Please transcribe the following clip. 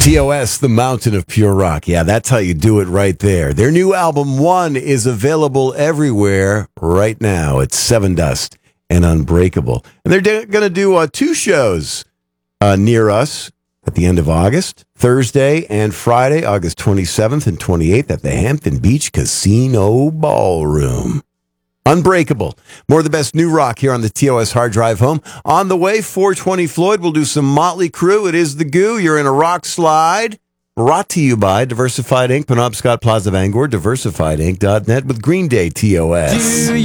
TOS, The Mountain of Pure Rock. Yeah, that's how you do it right there. Their new album, One, is available everywhere right now. It's Seven Dust and Unbreakable. And they're going to do two shows near us at the end of August, Thursday and Friday, August 27th and 28th at the Hampton Beach Casino Ballroom. Unbreakable. More of the best new rock here on the TOS Hard Drive Home. On the way, 420 Floyd. We'll do some Motley Crue. It is the Goo. You're in a rock slide. Brought to you by Diversified Inc., Penobscot Plaza, Bangor, diversifiedinc.net with Green Day TOS.